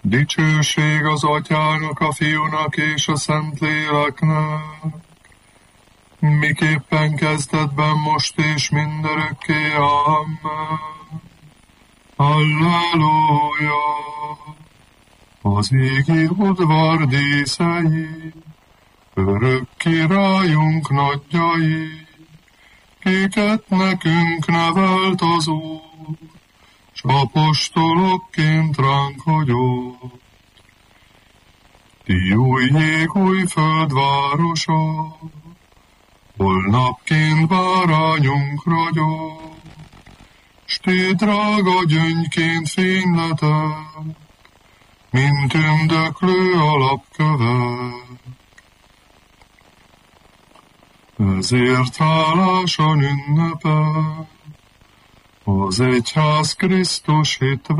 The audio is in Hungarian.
Dicsőség az Atyának, a Fiúnak és a Szentléleknek, miképpen kezdetben, most és mindörökké. Amen. Halleluja! Az égi udvar díszei, örök királyunk nagyjai, kiket nekünk nevelt az Úr, s apostolokként ránk hagyott. Ti új jég, új földvárosa, hol napként bárányunk ragyog, s ti drága gyöngyként fényletek, mint tündöklő alapkövek. Ezért hálásan ünnepel az egyház Krisztus hitve,